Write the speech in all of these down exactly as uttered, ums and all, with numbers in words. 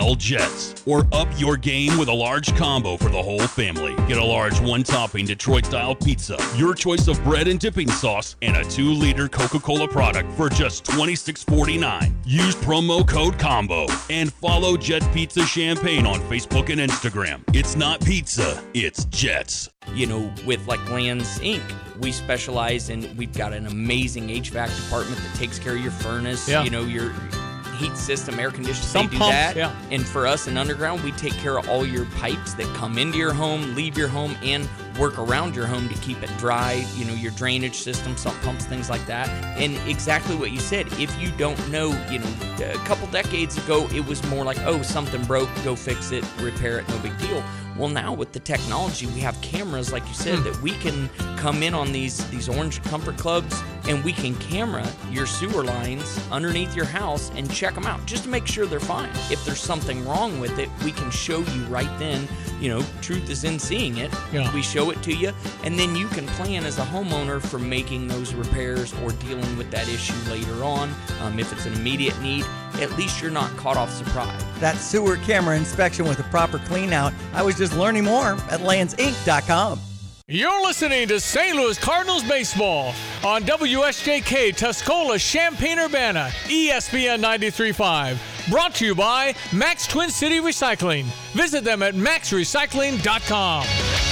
all Jets. Or up your game with a large combo for the whole family. Get a large one-topping Detroit-style pizza, your choice of bread and dipping sauce, and a two-liter Coca-Cola product for just twenty-six forty-nine. Use promo code COMBO and follow Jets Pizza Champaign on Facebook and Instagram. It's not pizza, it's Jets. You know, with like Lands Incorporated, we specialize in, we've got an amazing H V A C department that takes care of your furnace, Yeah. you know, your heat system, air conditioning, Some they do pumps, that. yeah. And for us in Underground, we take care of all your pipes that come into your home, leave your home, and work around your home to keep it dry, you know, your drainage system, sump pumps, things like that. And exactly what you said, if you don't know, you know, a couple decades ago, it was more like, oh, something broke, go fix it, repair it, no big deal. Well, now with the technology, we have cameras, like you said, that we can come in on these, these Orange Comfort Clubs, and we can camera your sewer lines underneath your house and check them out just to make sure they're fine. If there's something wrong with it, we can show you right then. You know, truth is in seeing it. Yeah. We show it to you, and then you can plan as a homeowner for making those repairs or dealing with that issue later on. Um, if it's an immediate need, at least you're not caught off surprise. That sewer camera inspection with a proper clean out. I was just learning more at lands inc dot com. You're listening to Saint Louis Cardinals baseball on W S J K Tuscola, Champaign-Urbana, E S P N ninety-three point five. Brought to you by Max Twin City Recycling. Visit them at max recycling dot com.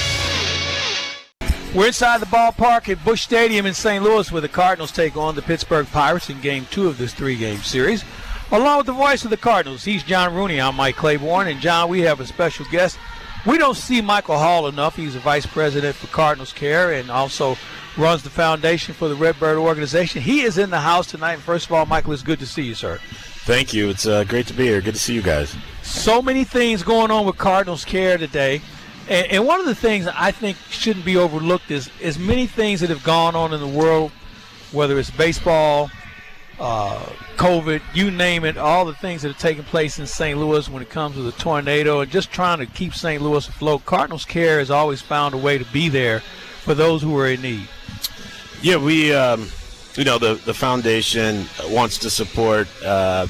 We're inside the ballpark at Busch Stadium in Saint Louis where the Cardinals take on the Pittsburgh Pirates in Game two of this three-game series. Along with the voice of the Cardinals, he's John Rooney. I'm Mike Claiborne. And, John, we have a special guest. We don't see Michael Hall enough. He's a vice president for Cardinals Care and also runs the foundation for the Redbird organization. He is in the house tonight. And first of all, Michael, it's good to see you, sir. Thank you. It's uh, great to be here. Good to see you guys. So many things going on with Cardinals Care today. And, and one of the things I think shouldn't be overlooked is as many things that have gone on in the world, whether it's baseball, uh, COVID, you name it, all the things that are taking place in Saint Louis when it comes to the tornado and just trying to keep Saint Louis afloat. Cardinals Care has always found a way to be there for those who are in need. Yeah, we, um, you know, the, the foundation wants to support uh,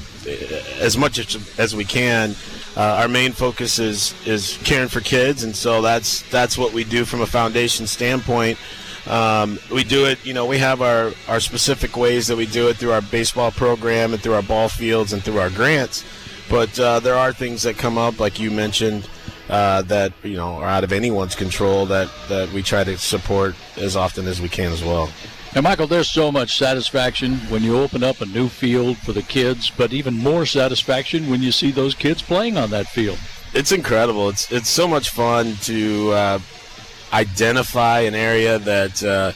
as much as, as we can. Uh, our main focus is, is caring for kids, and so that's that's what we do from a foundation standpoint. Um, we do it, you know, we have our, our specific ways that we do it through our baseball program and through our ball fields and through our grants. But uh, there are things that come up, like you mentioned, uh, that, you know, are out of anyone's control that, that we try to support as often as we can as well. And, Michael, there's so much satisfaction when you open up a new field for the kids, but even more satisfaction when you see those kids playing on that field. It's incredible. It's, it's so much fun to uh, – identify an area that uh,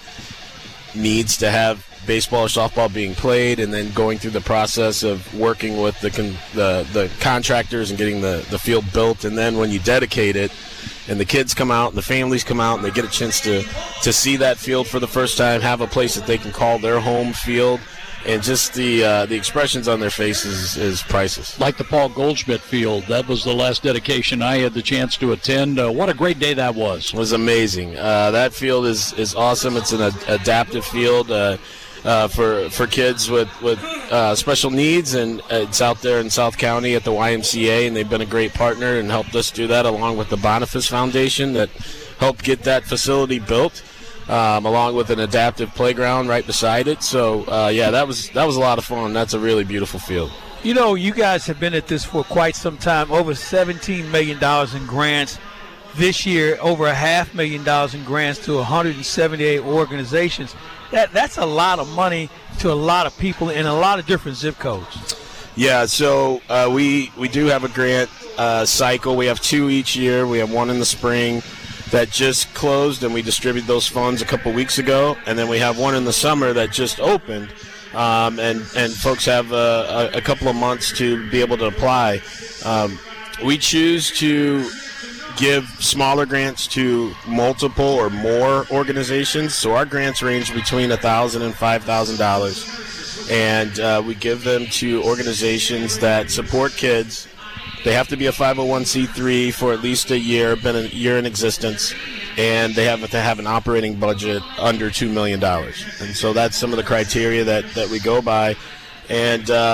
needs to have baseball or softball being played, and then going through the process of working with the con- the, the contractors and getting the, the field built. And then when you dedicate it and the kids come out and the families come out and they get a chance to, to see that field for the first time, have a place that they can call their home field, and just the uh, the expressions on their faces is, is priceless. Like the Paul Goldschmidt Field, that was the last dedication I had the chance to attend. Uh, what a great day that was. It was amazing. Uh, that field is, is awesome. It's an ad- adaptive field uh, uh, for for kids with, with uh, special needs, and it's out there in South County at the Y M C A, and they've been a great partner and helped us do that, along with the Boniface Foundation that helped get that facility built. Um, along with an adaptive playground right beside it. So, uh, yeah, that was that was a lot of fun. That's a really beautiful field. You know, you guys have been at this for quite some time, over seventeen million dollars in grants. This year, over a half million dollars in grants to one hundred seventy-eight organizations. That That's a lot of money to a lot of people in a lot of different zip codes. Yeah, so uh, we, we do have a grant uh, cycle. We have two each year. We have one in the spring that just closed, and we distributed those funds a couple weeks ago, and then we have one in the summer that just opened, um, and and folks have a, a, a couple of months to be able to apply. Um, we choose to give smaller grants to multiple or more organizations, so our grants range between one thousand dollars and five thousand dollars, and uh, we give them to organizations that support kids. They have to be a five oh one c three for at least a year, been a year in existence, and they have to have an operating budget under two million dollars. And so that's some of the criteria that, that we go by. And uh,